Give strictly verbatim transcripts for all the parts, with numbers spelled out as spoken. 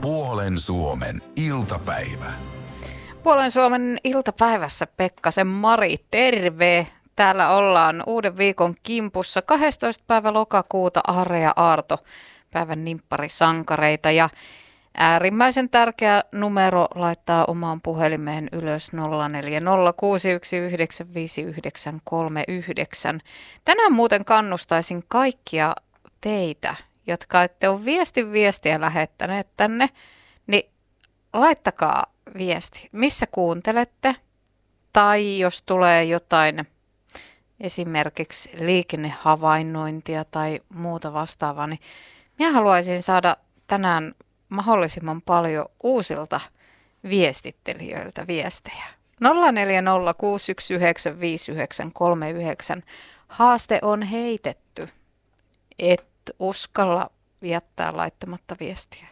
Puolen Suomen iltapäivä. Puolen Suomen iltapäivässä Pekkasen Mari, terve! Täällä ollaan uuden viikon kimpussa kahdestoista päivä lokakuuta, Aare ja Aarto, päivän nimpparisankareita. Ja äärimmäisen tärkeä numero laittaa omaan puhelimeen ylös nolla neljä nolla kuusi yksi yhdeksän viisi yhdeksän kolme yhdeksän. Tänään muuten kannustaisin kaikkia teitä, jotka ette ole viestin viestiä lähettäneet tänne, niin laittakaa viesti, missä kuuntelette, tai jos tulee jotain esimerkiksi liikennehavainnointia tai muuta vastaavaa, niin minä haluaisin saada tänään mahdollisimman paljon uusilta viestittelijöiltä viestejä. nolla neljä nolla kuusi yksi yhdeksän viisi yhdeksän kolme yhdeksän. Haaste on heitetty. Et uskalla jättää laittamatta viestiä.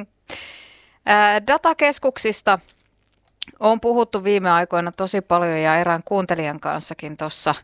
Datakeskuksista on puhuttu viime aikoina tosi paljon ja erään kuuntelijan kanssakin tuossa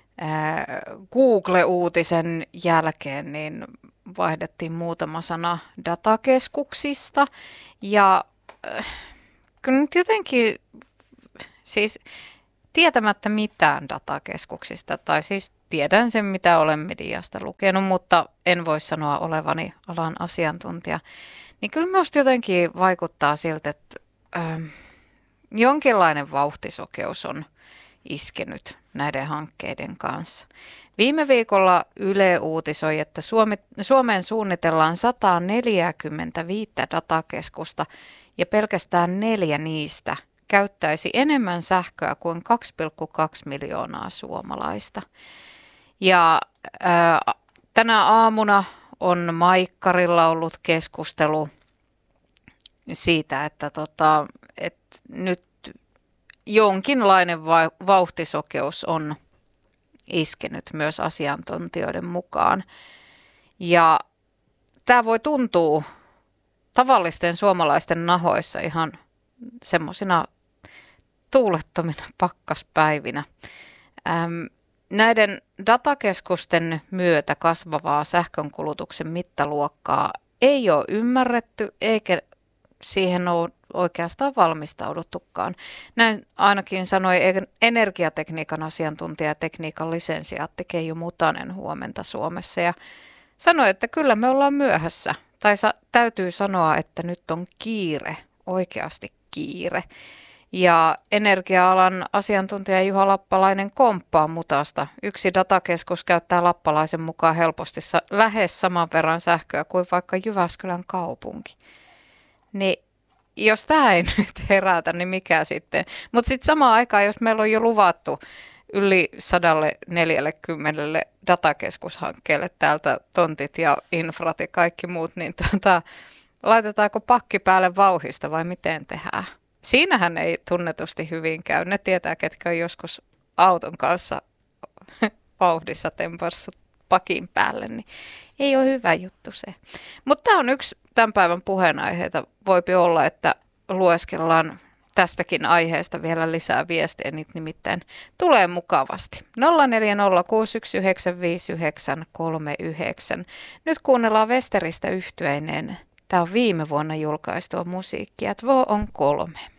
Google-uutisen jälkeen niin vaihdettiin muutama sana datakeskuksista. Ja äh, kyllä nyt jotenkin siis tietämättä mitään datakeskuksista, tai siis tiedän sen, mitä olen mediasta lukenut, mutta en voi sanoa olevani alan asiantuntija, niin kyllä minusta jotenkin vaikuttaa siltä, että äh, jonkinlainen vauhtisokeus on iskenyt näiden hankkeiden kanssa. Viime viikolla Yle uutisoi, että Suomi, Suomeen suunnitellaan sata neljäkymmentäviisi datakeskusta ja pelkästään neljä niistä käyttäisi enemmän sähköä kuin kaksi pilkku kaksi miljoonaa suomalaista. Ja ää, tänä aamuna on Maikkarilla ollut keskustelu siitä, että, tota, että nyt jonkinlainen va- vauhtisokeus on iskenyt myös asiantuntijoiden mukaan. Ja tämä voi tuntua tavallisten suomalaisten nahoissa ihan semmoisina tuulettomina pakkaspäivinä. Ähm, näiden datakeskusten myötä kasvavaa sähkönkulutuksen mittaluokkaa ei ole ymmärretty eikä siihen ole oikeastaan valmistauduttukaan. Näin ainakin sanoi energiatekniikan asiantuntija ja tekniikan lisensiaatti Keijo Mutanen huomenta Suomessa ja sanoi, että kyllä me ollaan myöhässä. Tai sa- täytyy sanoa, että nyt on kiire, oikeasti kiire. Ja energia-alan asiantuntija Juha Lappalainen komppaa Mutasta. Yksi datakeskus käyttää Lappalaisen mukaan helposti sa- lähes saman verran sähköä kuin vaikka Jyväskylän kaupunki. Niin jos tämä ei nyt herätä, niin mikä sitten? Mutta sitten samaan aikaan, jos meillä on jo luvattu yli sata neljäkymmentä datakeskushankkeelle täältä tontit ja infrat ja kaikki muut, niin tota, laitetaanko pakki päälle vauhista vai miten tehdään? Siinähän ei tunnetusti hyvin käy. Ne tietää, ketkä on joskus auton kanssa vauhdissa tempassut pakin päälle, niin ei ole hyvä juttu se. Mutta tämä on yksi tämän päivän puheenaiheita. Voipi olla, että lueskellaan tästäkin aiheesta vielä lisää viestejä, niitä nimittäin tulee mukavasti. nolla neljä nolla kuusi yksi yhdeksän viisi yhdeksän kolme yhdeksän. Nyt kuunnellaan Westeristä yhtyeineen. Tämä on viime vuonna julkaistua musiikkia. Två on kolme.